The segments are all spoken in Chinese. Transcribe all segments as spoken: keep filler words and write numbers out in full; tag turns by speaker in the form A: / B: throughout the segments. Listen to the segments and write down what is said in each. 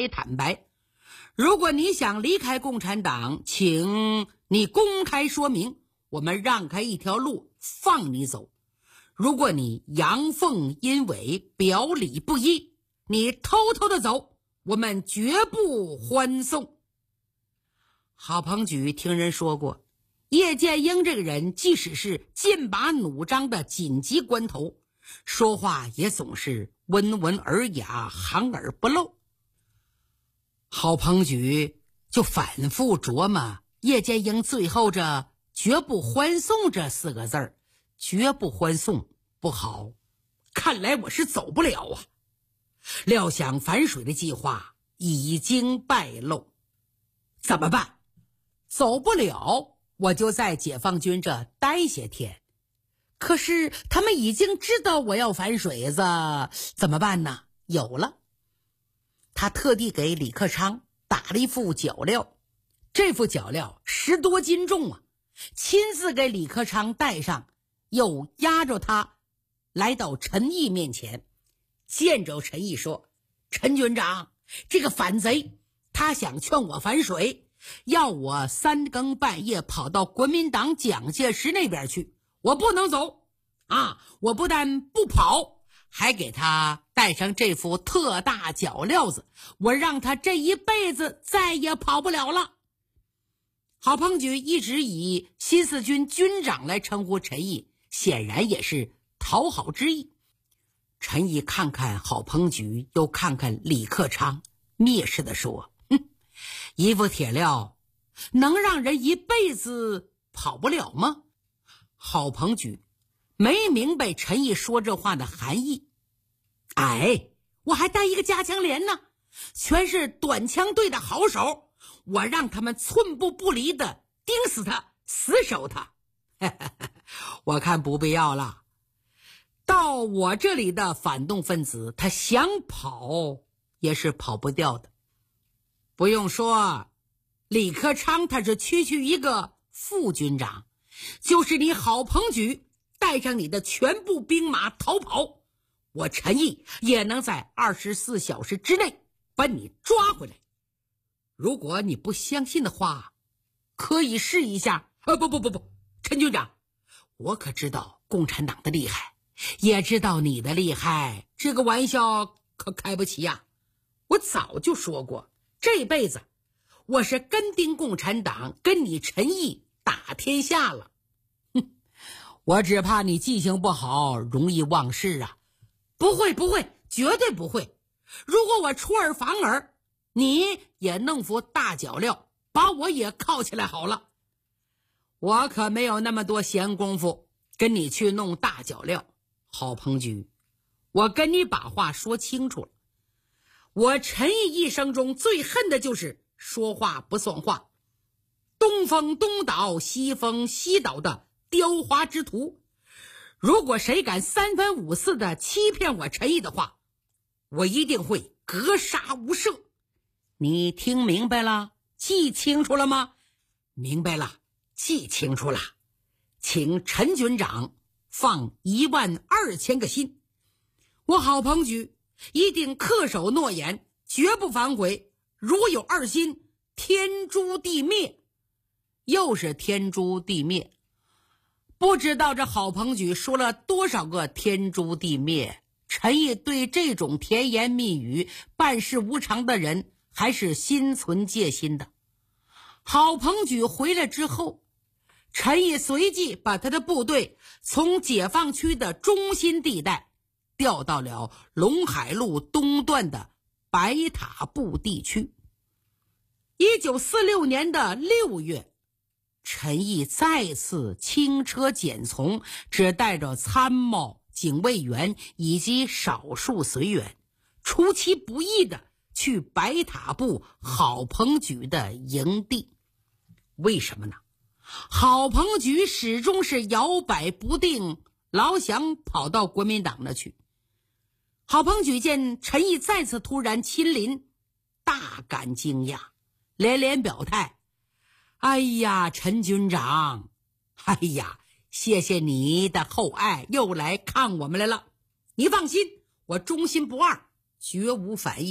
A: 非坦白。如果你想离开共产党，请你公开说明，我们让开一条路放你走。如果你阳奉阴违，表里不一，你偷偷的走，我们绝不欢送。郝鹏举听人说过，叶剑英这个人即使是剑拔弩张的紧急关头，说话也总是温文尔雅，含而不露。郝鹏举就反复琢磨叶剑英最后这绝不欢送这四个字儿，绝不欢送不好，看来我是走不了啊。料想反水的计划已经败露，怎么办？走不了，我就在解放军这待些天。可是他们已经知道我要反水子，怎么办呢？有了，他特地给李克昌打了一副脚镣，这副脚镣十多斤重啊，亲自给李克昌戴上，又压着他来到陈毅面前，见着陈毅说：陈军长，这个反贼他想劝我反水，要我三更半夜跑到国民党蒋介石那边去，我不能走啊！我不但不跑，还给他戴上这副特大脚镣子，我让他这一辈子再也跑不了了。郝鹏举一直以新四军军长来称呼陈毅，显然也是讨好之意。陈毅看看郝鹏举，又看看李克昌，蔑视地说：哼，一副铁镣能让人一辈子跑不了吗？郝鹏举没明白陈毅说这话的含义。哎，我还带一个加强连呢，全是短枪队的好手，我让他们寸步不离的盯死他，死守他。我看不必要了，到我这里的反动分子，他想跑也是跑不掉的。不用说，李克昌他是区区一个副军长，就是你郝鹏举带上你的全部兵马逃跑，我陈毅也能在二十四小时之内把你抓回来。如果你不相信的话，可以试一下。啊，不不不不，陈军长，我可知道共产党的厉害，也知道你的厉害，这个玩笑可开不起呀。我早就说过，这辈子我是跟定共产党，跟你陈毅打天下了。哼，我只怕你记性不好，容易忘事啊。不会不会，绝对不会。如果我出尔反尔，你也弄副大脚镣，把我也铐起来好了。我可没有那么多闲工夫跟你去弄大脚镣。郝鹏举，我跟你把话说清楚了，我陈毅一生中最恨的就是说话不算话，东风东倒西风西倒的雕花之徒。如果谁敢三番五次的欺骗我陈毅的话，我一定会格杀无赦。你听明白了？记清楚了吗？明白了，记清楚了。请陈军长放一万二千个心，我郝鹏举一定恪守诺言，绝不反悔。如有二心，天诛地灭。又是天诛地灭，不知道这郝鹏举说了多少个天诛地灭。陈毅对这种甜言蜜语、办事无常的人还是心存戒心的。郝鹏举回来之后，陈毅随即把他的部队从解放区的中心地带调到了陇海路东段的白塔布地区。一九四六年的六月，陈毅再次轻车简从，只带着参谋、警卫员以及少数随员，出其不意的去白塔布郝鹏举的营地。为什么呢？郝鹏举始终是摇摆不定，老想跑到国民党那去。郝鹏举见陈毅再次突然亲临，大感惊讶，连连表态：哎呀，陈军长，哎呀，谢谢你的厚爱，又来看我们来了。你放心，我忠心不二，绝无反意。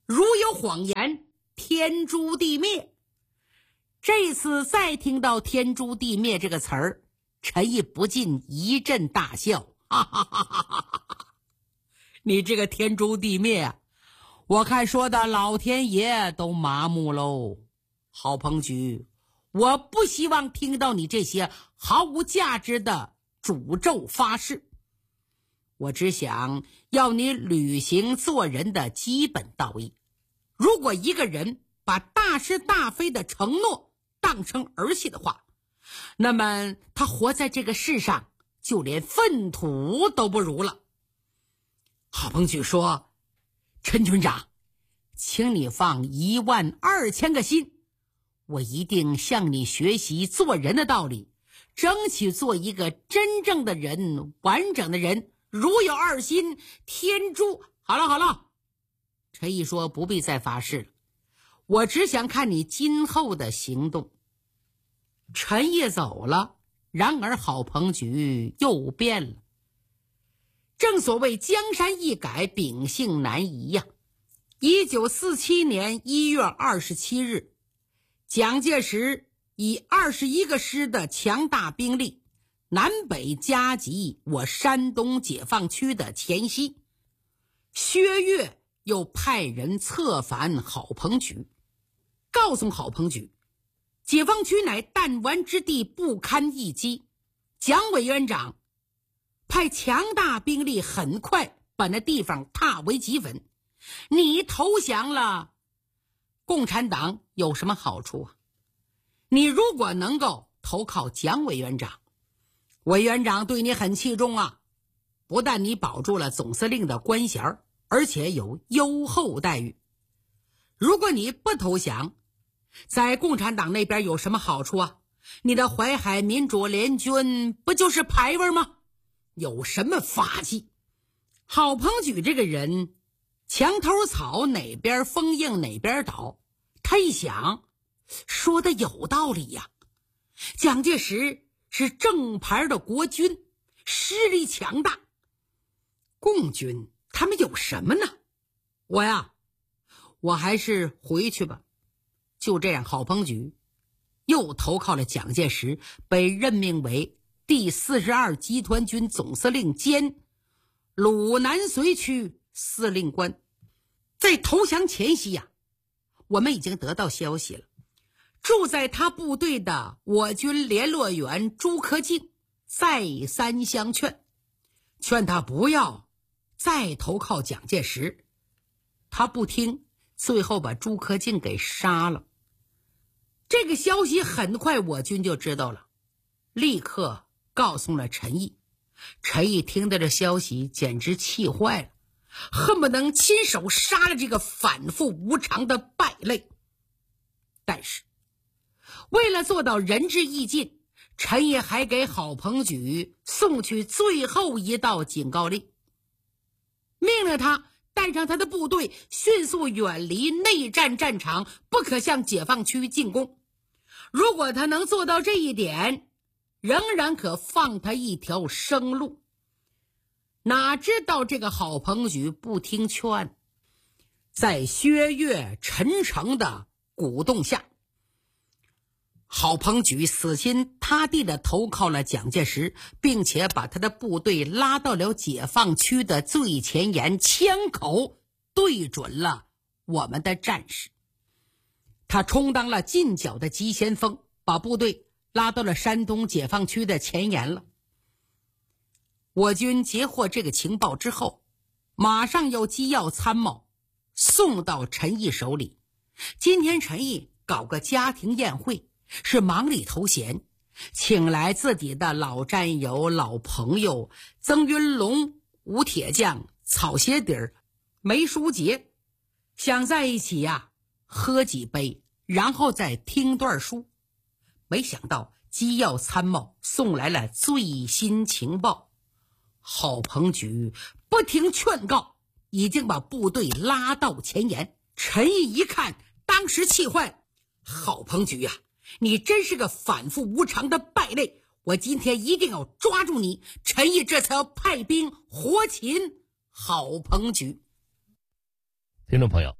A: 如有谎言，天诛地灭。这次再听到天诛地灭这个词儿，陈毅不禁一阵大笑，哈哈哈哈哈哈！你这个天诛地灭啊，我看说的老天爷都麻木喽。郝鹏举，我不希望听到你这些毫无价值的诅咒发誓，我只想要你履行做人的基本道义。如果一个人把大是大非的承诺当成儿戏的话，那么他活在这个世上就连粪土都不如了。郝鹏举说，陈军长，请你放一万二千个心，我一定向你学习做人的道理，争取做一个真正的人，完整的人。如有二心，天诛。好了好了，陈毅说，不必再发誓了，我只想看你今后的行动。陈毅走了，然而郝鹏举又变了。正所谓江山易改，秉性难移呀。一九四七年一月二十七日，蒋介石以二十一个师的强大兵力南北夹击我山东解放区的前夕，薛岳又派人策反郝鹏举，告诉郝鹏举，解放区乃弹丸之地，不堪一击。蒋委员长派强大兵力很快把那地方踏为齑粉，你投降了，共产党有什么好处啊？你如果能够投靠蒋委员长，委员长对你很器重啊，不但你保住了总司令的官衔，而且有优厚待遇。如果你不投降，在共产党那边有什么好处啊？你的淮海民主联军不就是牌位吗？有什么法纪？郝鹏举这个人，墙头草哪边封印哪边倒。他一想，说的有道理呀。蒋介石是正牌的国军，实力强大。共军他们有什么呢？我呀，我还是回去吧。就这样，郝鹏举又投靠了蒋介石，被任命为第四十二集团军总司令兼鲁南绥区司令官。在投降前夕呀、啊，我们已经得到消息了。住在他部队的我军联络员朱克敬再三相劝，劝他不要再投靠蒋介石。他不听，最后把朱克敬给杀了。这个消息很快我军就知道了，立刻告诉了陈毅。陈毅听到这消息简直气坏了，恨不能亲手杀了这个反复无常的败类。但是为了做到仁至义尽，陈毅还给郝鹏举送去最后一道警告令，命令他带上他的部队迅速远离内战战场，不可向解放区进攻。如果他能做到这一点，仍然可放他一条生路。哪知道这个郝鹏举不听劝，在薛岳、陈诚的鼓动下，郝鹏举死心塌地地投靠了蒋介石，并且把他的部队拉到了解放区的最前沿，枪口对准了我们的战士。他充当了近角的急先锋，把部队拉到了山东解放区的前沿了。我军截获这个情报之后，马上要机要参谋送到陈毅手里。今天陈毅搞个家庭宴会，是忙里偷闲，请来自己的老战友、老朋友曾云龙、吴铁匠、草鞋底儿、梅书杰，想在一起呀、啊、喝几杯，然后再听段书。没想到机要参谋送来了最新情报，郝鹏举不听劝告，已经把部队拉到前沿。陈毅一看，当时气坏，郝鹏举呀、啊，你真是个反复无常的败类，我今天一定要抓住你。陈毅这才要派兵活擒郝鹏举。
B: 听众朋友，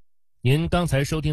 B: 您刚才收听